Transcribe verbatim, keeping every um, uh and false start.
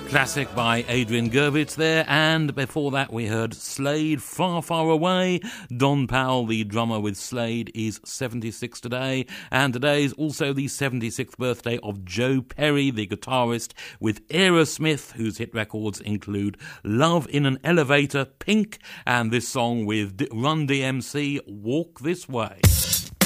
Classic by Adrian Gurvitz there, and before that we heard Slade, Far, Far Away. Don Powell, the drummer with Slade, is seventy-six today, and today is also the seventy-sixth birthday of Joe Perry, the guitarist with Aerosmith, whose hit records include Love in an Elevator, Pink, and this song with Run D M C, Walk This Way.